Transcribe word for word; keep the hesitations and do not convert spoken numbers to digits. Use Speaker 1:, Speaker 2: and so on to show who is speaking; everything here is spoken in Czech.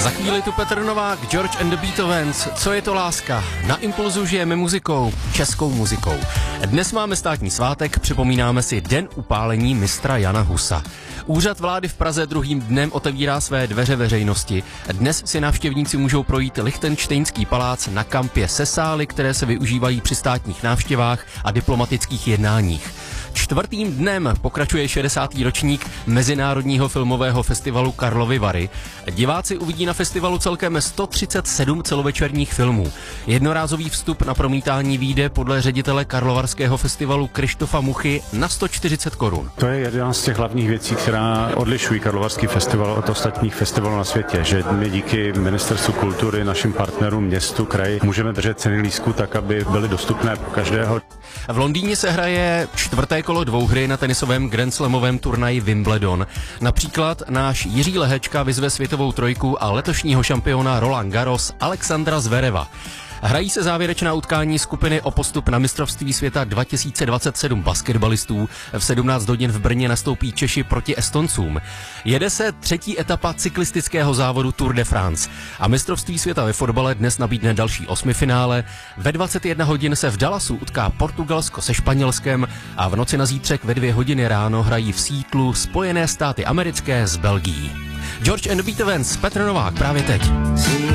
Speaker 1: Za chvíli tu Petr Novák, George and the Beethovens. Co je to láska? Na Impulzu žijeme muzikou, českou muzikou. Dnes máme státní svátek, připomínáme si Den upálení mistra Jana Husa. Úřad vlády v Praze druhým dnem otevírá své dveře veřejnosti. Dnes si návštěvníci můžou projít Lichtenštejnský palác na kampě se sály, které se využívají při státních návštěvách a diplomatických jednáních. Čtvrtým dnem pokračuje šedesátý ročník Mezinárodního filmového festivalu Karlovy Vary. Diváci uvidí na festivalu celkem sto třicet sedm celovečerních filmů. Jednorázový vstup na promítání vyjde podle ředitele Karlovarského festivalu Krištofa Muchy na sto čtyřicet korun.
Speaker 2: To je jedna z těch hlavních věcí, která odlišují Karlovarský festival od ostatních festivalů na světě, že my díky Ministerstvu kultury, našim partnerům, městu, kraji, můžeme držet ceny lístků tak, aby byly dostupné pro každého.
Speaker 1: V Londýně se hraje čtvrté kolo dvouhry na tenisovém grandslamovém turnaji Wimbledon. Například náš Jiří Lehečka vyzve světovou trojku a letošního šampiona Roland Garros Alexandra Zvereva. Hrají se závěrečná utkání skupiny o postup na mistrovství světa dva tisíce dvacet sedm basketbalistů. V sedmnáct hodin v Brně nastoupí Češi proti Estoncům. Jede se třetí etapa cyklistického závodu Tour de France. A mistrovství světa ve fotbale dnes nabídne další osmifinále. Ve dvacet jedna hodin se v Dallasu utká Portugalsko se Španělskem a v noci na zítřek ve dvě hodiny ráno hrají v Seattlu Spojené státy americké s Belgií. George and the Beethovens, Petr Novák právě teď.